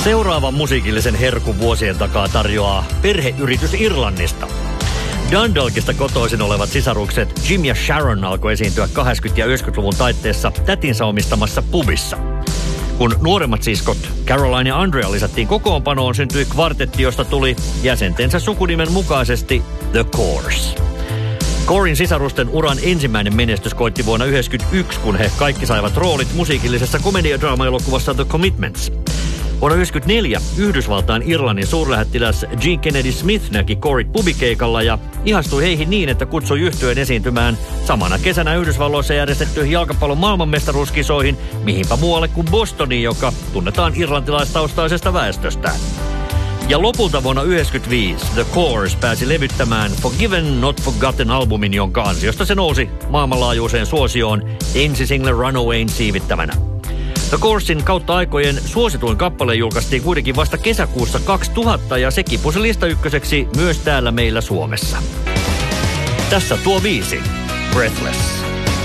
Seuraavan musiikillisen herkun vuosien takaa tarjoaa perheyritys Irlannista. Dundalkista kotoisin olevat sisarukset Jim ja Sharon alkoi esiintyä 80- ja 90-luvun taitteessa tätinsä omistamassa pubissa. Kun nuoremmat siskot Caroline ja Andrea lisättiin kokoonpanoon, syntyi kvartetti, josta tuli jäsentensä sukunimen mukaisesti The Corrs. Corrin sisarusten uran ensimmäinen menestys koitti vuonna 1991, kun he kaikki saivat roolit musiikillisessa komediadraama-elokuvassa The Commitments. Vuonna 1994 Yhdysvaltain Irlannin suurlähettiläs Gene Kennedy Smith näki Corrit pubikeikalla ja ihastui heihin niin, että kutsui yhtyeen esiintymään samana kesänä Yhdysvalloissa järjestettyihin jalkapallon maailmanmestaruuskisoihin, mihinpä muualle kuin Bostoniin, joka tunnetaan irlantilaistaustaisesta väestöstään. Ja lopulta vuonna 1995 The Corrs pääsi levyttämään Forgiven Not Forgotten -albumin, jonka ansiosta se nousi maailmanlaajuiseen suosioon ensisingle Runawayn siivittämänä. The Corrsin kautta aikojen suosituin kappale julkaistiin kuitenkin vasta kesäkuussa 2000 ja se kipusi listaykköseksi myös täällä meillä Suomessa. Tässä tuo 5, Breathless.